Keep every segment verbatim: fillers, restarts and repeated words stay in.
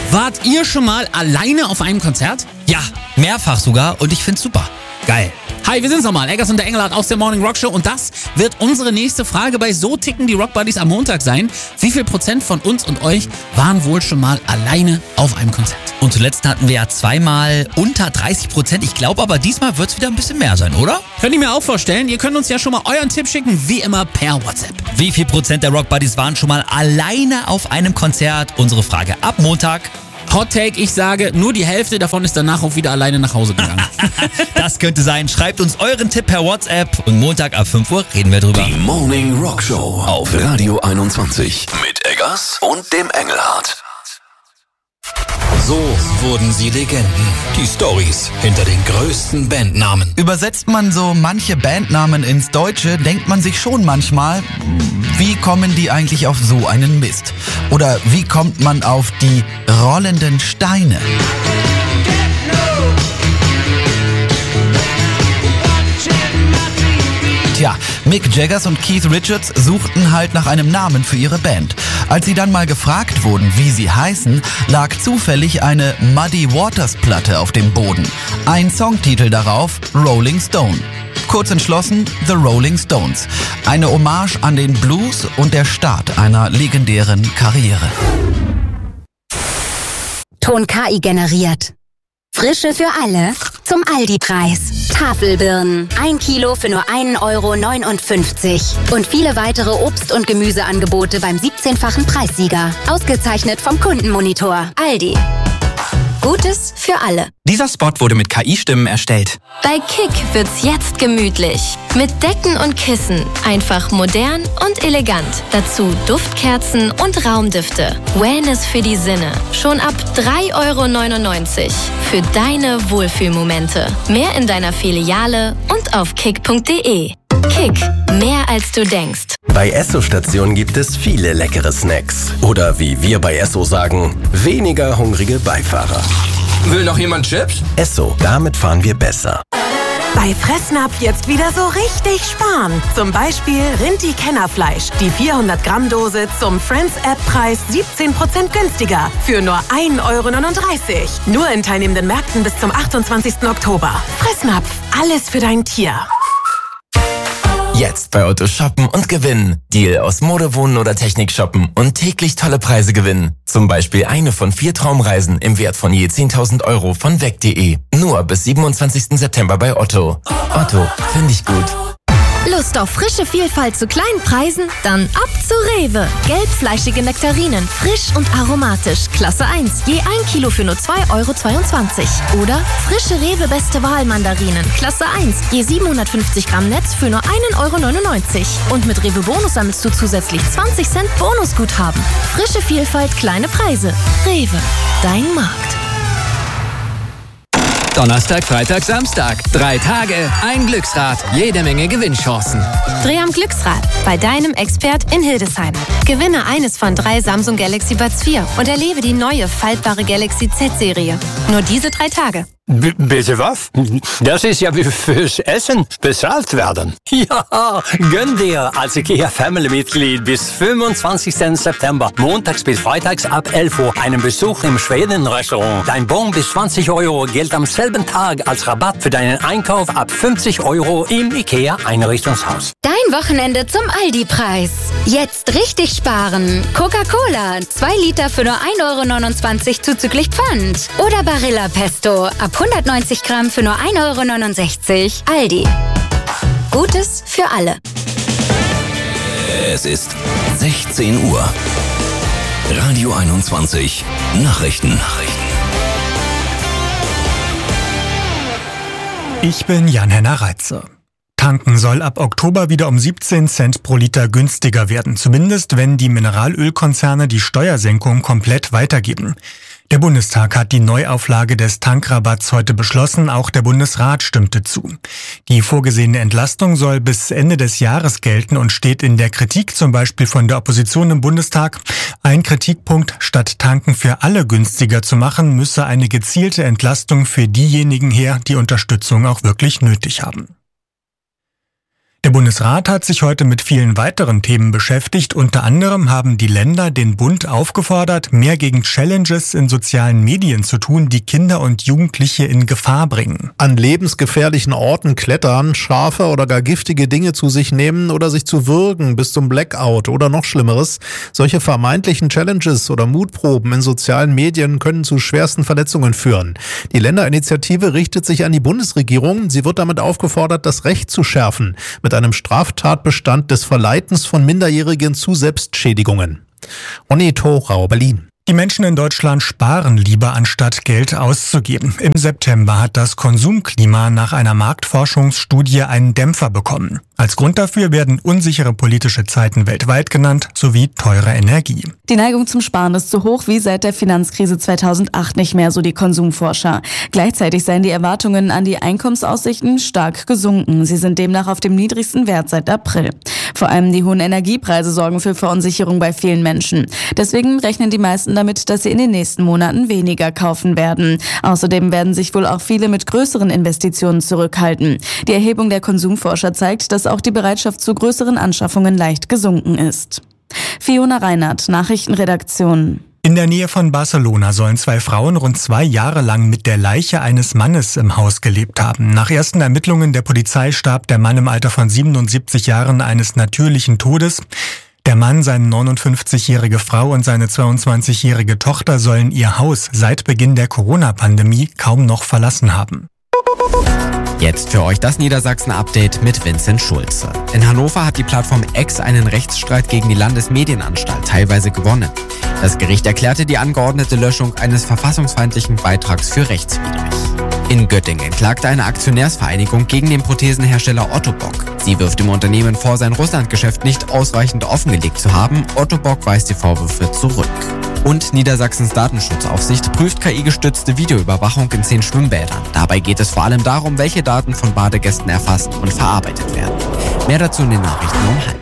Wart ihr schon mal alleine auf einem Konzert? Ja, mehrfach sogar und ich find's super. Geil. Hi, wir sind's nochmal, Eggers und der Engelhardt aus der Morning Rock Show und das wird unsere nächste Frage bei So ticken die Rock Buddies am Montag sein. Wie viel Prozent von uns und euch waren wohl schon mal alleine auf einem Konzert? Und zuletzt hatten wir ja zweimal unter dreißig Prozent. Ich glaube aber, diesmal wird's wieder ein bisschen mehr sein, oder? Könnt ihr mir auch vorstellen. Ihr könnt uns ja schon mal euren Tipp schicken, wie immer per WhatsApp. Wie viel Prozent der Rock Buddies waren schon mal alleine auf einem Konzert? Unsere Frage ab Montag. Hot Take, ich sage, nur die Hälfte davon ist danach auch wieder alleine nach Hause gegangen. Das könnte sein. Schreibt uns euren Tipp per WhatsApp und Montag ab fünf Uhr reden wir drüber. Die Morning Rock Show auf Radio einundzwanzig mit Eggers und dem Engelhardt. So wurden sie Legenden. Die Storys hinter den größten Bandnamen. Übersetzt man so manche Bandnamen ins Deutsche, denkt man sich schon manchmal, wie kommen die eigentlich auf so einen Mist? Oder wie kommt man auf die rollenden Steine? Tja, Mick Jagger und Keith Richards suchten halt nach einem Namen für ihre Band. Als sie dann mal gefragt wurden, wie sie heißen, lag zufällig eine Muddy Waters Platte auf dem Boden. Ein Songtitel darauf, Rolling Stone. Kurz entschlossen, The Rolling Stones. Eine Hommage an den Blues und der Start einer legendären Karriere. Ton K I generiert. Frische für alle zum Aldi-Preis. Tafelbirnen. Ein Kilo für nur ein Euro neunundfünfzig. Und viele weitere Obst- und Gemüseangebote beim siebzehnfachen Preissieger. Ausgezeichnet vom Kundenmonitor. Aldi. Gutes für alle. Dieser Spot wurde mit K I-Stimmen erstellt. Bei Kick wird's jetzt gemütlich. Mit Decken und Kissen. Einfach modern und elegant. Dazu Duftkerzen und Raumdüfte. Wellness für die Sinne. Schon ab drei Euro neunundneunzig. Für deine Wohlfühlmomente. Mehr in deiner Filiale und auf kick punkt de. Kick. Mehr als du denkst. Bei Esso-Stationen gibt es viele leckere Snacks. Oder wie wir bei Esso sagen, weniger hungrige Beifahrer. Will noch jemand Chips? Esso, damit fahren wir besser. Bei Fressnapf jetzt wieder so richtig sparen. Zum Beispiel Rinti-Kennerfleisch. Die vierhundert Gramm Dose zum Friends-App-Preis siebzehn Prozent günstiger. Für nur ein Euro neununddreißig. Nur in teilnehmenden Märkten bis zum achtundzwanzigsten Oktober. Fressnapf. Alles für dein Tier. Jetzt bei Otto shoppen und gewinnen. Deal aus Mode, Wohnen oder Technik shoppen und täglich tolle Preise gewinnen. Zum Beispiel eine von vier Traumreisen im Wert von je zehntausend Euro von weg punkt de. Nur bis siebenundzwanzigsten September bei Otto. Otto, finde ich gut. Lust auf frische Vielfalt zu kleinen Preisen? Dann ab zu Rewe. Gelbfleischige Nektarinen, frisch und aromatisch. Klasse eins, je ein Kilo für nur zwei Euro zweiundzwanzig. Oder frische Rewe Beste Wahl Mandarinen. Klasse eins, je siebenhundertfünfzig Gramm Netz für nur ein Euro neunundneunzig. Und mit Rewe Bonus sammelst du zusätzlich zwanzig Cent Bonusguthaben. Frische Vielfalt, kleine Preise. Rewe, dein Markt. Donnerstag, Freitag, Samstag. Drei Tage, ein Glücksrad, jede Menge Gewinnchancen. Dreh am Glücksrad bei deinem Expert in Hildesheim. Gewinne eines von drei Samsung Galaxy Buds vier und erlebe die neue faltbare Galaxy Z-Serie. Nur diese drei Tage. B- bitte was? Das ist ja wie fürs Essen bezahlt werden. Ja, gönn dir als IKEA Family-Mitglied bis fünfundzwanzigsten September, montags bis freitags ab elf Uhr, einen Besuch im Schweden-Restaurant. Dein Bon bis zwanzig Euro gilt am selben Tag als Rabatt für deinen Einkauf ab fünfzig Euro im IKEA-Einrichtungshaus. Dein Wochenende zum Aldi-Preis. Jetzt richtig sparen. Coca-Cola, zwei Liter für nur ein Euro neunundzwanzig zuzüglich Pfand. Oder Barilla Pesto, ab hundertneunzig Gramm für nur ein Euro neunundsechzig. Aldi. Gutes für alle. Es ist sechzehn Uhr. Radio einundzwanzig. Nachrichten. Nachrichten. Ich bin Jan-Henner Reitze. Tanken soll ab Oktober wieder um siebzehn Cent pro Liter günstiger werden, zumindest wenn die Mineralölkonzerne die Steuersenkung komplett weitergeben. Der Bundestag hat die Neuauflage des Tankrabatts heute beschlossen, auch der Bundesrat stimmte zu. Die vorgesehene Entlastung soll bis Ende des Jahres gelten und steht in der Kritik zum Beispiel von der Opposition im Bundestag. Ein Kritikpunkt: Statt Tanken für alle günstiger zu machen, müsse eine gezielte Entlastung für diejenigen her, die Unterstützung auch wirklich nötig haben. Der Bundesrat hat sich heute mit vielen weiteren Themen beschäftigt. Unter anderem haben die Länder den Bund aufgefordert, mehr gegen Challenges in sozialen Medien zu tun, die Kinder und Jugendliche in Gefahr bringen. An lebensgefährlichen Orten klettern, scharfe oder gar giftige Dinge zu sich nehmen oder sich zu würgen bis zum Blackout oder noch Schlimmeres. Solche vermeintlichen Challenges oder Mutproben in sozialen Medien können zu schwersten Verletzungen führen. Die Länderinitiative richtet sich an die Bundesregierung. Sie wird damit aufgefordert, das Recht zu schärfen. Mit einem Straftatbestand des Verleitens von Minderjährigen zu Selbstschädigungen. Onni Thorau, Berlin. Die Menschen in Deutschland sparen lieber, anstatt Geld auszugeben. Im September hat das Konsumklima nach einer Marktforschungsstudie einen Dämpfer bekommen. Als Grund dafür werden unsichere politische Zeiten weltweit genannt, sowie teure Energie. Die Neigung zum Sparen ist so hoch wie seit der Finanzkrise zweitausendacht nicht mehr, so die Konsumforscher. Gleichzeitig seien die Erwartungen an die Einkommensaussichten stark gesunken. Sie sind demnach auf dem niedrigsten Wert seit April. Vor allem die hohen Energiepreise sorgen für Verunsicherung bei vielen Menschen. Deswegen rechnen die meisten damit, dass sie in den nächsten Monaten weniger kaufen werden. Außerdem werden sich wohl auch viele mit größeren Investitionen zurückhalten. Die Erhebung der Konsumforscher zeigt, dass auch die Bereitschaft zu größeren Anschaffungen leicht gesunken ist. Fiona Reinhardt, Nachrichtenredaktion. In der Nähe von Barcelona sollen zwei Frauen rund zwei Jahre lang mit der Leiche eines Mannes im Haus gelebt haben. Nach ersten Ermittlungen der Polizei starb der Mann im Alter von siebenundsiebzig Jahren eines natürlichen Todes. Der Mann, seine neunundfünfzigjährige Frau und seine zweiundzwanzigjährige Tochter sollen ihr Haus seit Beginn der Corona-Pandemie kaum noch verlassen haben. Jetzt für euch das Niedersachsen-Update mit Vincent Schulze. In Hannover hat die Plattform X einen Rechtsstreit gegen die Landesmedienanstalt teilweise gewonnen. Das Gericht erklärte die angeordnete Löschung eines verfassungsfeindlichen Beitrags für rechtswidrig. In Göttingen klagte eine Aktionärsvereinigung gegen den Prothesenhersteller Otto Bock. Sie wirft dem Unternehmen vor, sein Russlandgeschäft nicht ausreichend offengelegt zu haben. Otto Bock weist die Vorwürfe zurück. Und Niedersachsens Datenschutzaufsicht prüft K I-gestützte Videoüberwachung in zehn Schwimmbädern. Dabei geht es vor allem darum, welche Daten von Badegästen erfasst und verarbeitet werden. Mehr dazu in den Nachrichten um halb.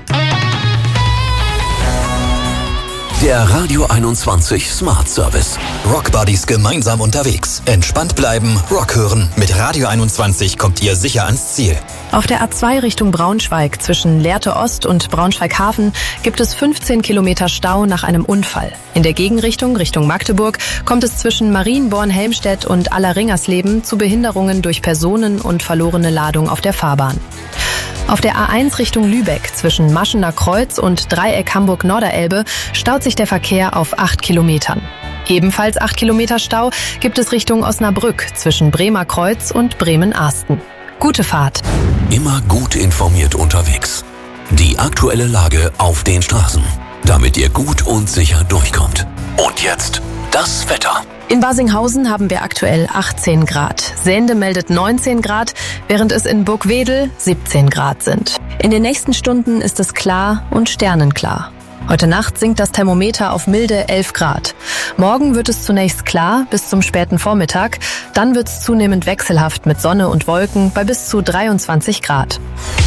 Der Radio einundzwanzig Smart Service. Rock Buddies gemeinsam unterwegs. Entspannt bleiben, Rock hören. Mit Radio einundzwanzig kommt ihr sicher ans Ziel. Auf der A zwei Richtung Braunschweig zwischen Lehrte Ost und Braunschweig Hafen gibt es fünfzehn Kilometer Stau nach einem Unfall. In der Gegenrichtung, Richtung Magdeburg, kommt es zwischen Marienborn-Helmstedt und Allerringersleben zu Behinderungen durch Personen und verlorene Ladung auf der Fahrbahn. Auf der A eins Richtung Lübeck zwischen Maschener Kreuz und Dreieck Hamburg-Norderelbe staut sich der Verkehr auf acht Kilometern. Ebenfalls acht Kilometer Stau gibt es Richtung Osnabrück zwischen Bremer Kreuz und Bremen-Arsten. Gute Fahrt. Immer gut informiert unterwegs. Die aktuelle Lage auf den Straßen, damit ihr gut und sicher durchkommt. Und jetzt das Wetter. In Barsinghausen haben wir aktuell achtzehn Grad. Sehnde meldet neunzehn Grad, während es in Burgwedel siebzehn Grad sind. In den nächsten Stunden ist es klar und sternenklar. Heute Nacht sinkt das Thermometer auf milde elf Grad. Morgen wird es zunächst klar bis zum späten Vormittag. Dann wird es zunehmend wechselhaft mit Sonne und Wolken bei bis zu dreiundzwanzig Grad.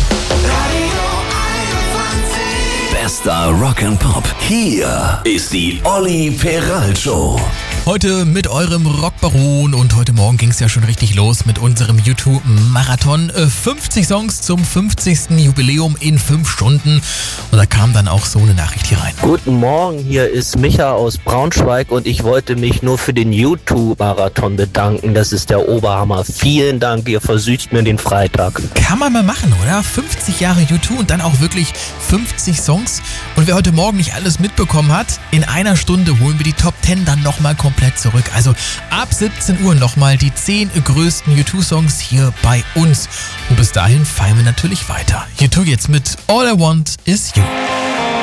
Bester Rock and Pop. Hier ist die Olli Peral Show. Heute mit eurem Rockbaron und heute Morgen ging es ja schon richtig los mit unserem YouTube-Marathon. fünfzig Songs zum fünfzigsten Jubiläum in fünf Stunden und da kam dann auch so eine Nachricht hier rein. Guten Morgen, hier ist Micha aus Braunschweig und ich wollte mich nur für den YouTube-Marathon bedanken. Das ist der Oberhammer. Vielen Dank, ihr versüßt mir den Freitag. Kann man mal machen, oder? fünfzig Jahre YouTube und dann auch wirklich fünfzig Songs. Und wer heute Morgen nicht alles mitbekommen hat, in einer Stunde holen wir die Top zehn dann nochmal komplett zurück. Also ab siebzehn Uhr nochmal die zehn größten YouTube-Songs hier bei uns. Und bis dahin feiern wir natürlich weiter. YouTube jetzt mit All I Want Is You.